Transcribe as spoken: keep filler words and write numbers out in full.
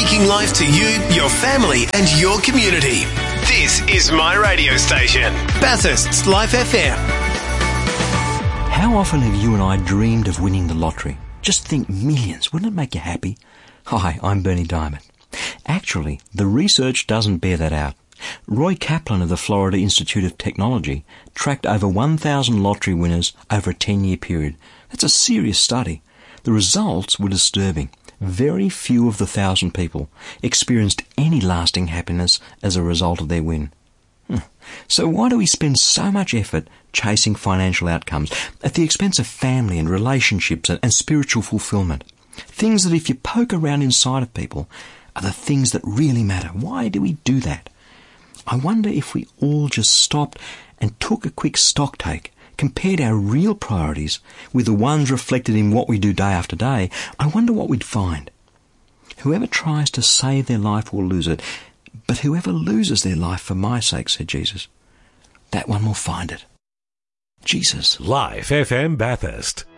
Speaking life to you, your family and your community. This is my radio station, Bathurst's Life F M. How often have you and I dreamed of winning the lottery? Just think, millions. Wouldn't it make you happy? Hi, I'm Bernie Diamond. Actually, the research doesn't bear that out. Roy Kaplan of the Florida Institute of Technology tracked over one thousand lottery winners over a ten-year period. That's a serious study. The results were disturbing. Very few of the thousand people experienced any lasting happiness as a result of their win. So why do we spend so much effort chasing financial outcomes at the expense of family and relationships and spiritual fulfillment? Things that if you poke around inside of people are the things that really matter. Why do we do that? I wonder if we all just stopped and took a quick stock take, compared our real priorities with the ones reflected in what we do day after day. I wonder what we'd find. Whoever tries to save their life will lose it, but whoever loses their life for my sake, said Jesus, that one will find it. Jesus. Life F M Bathurst.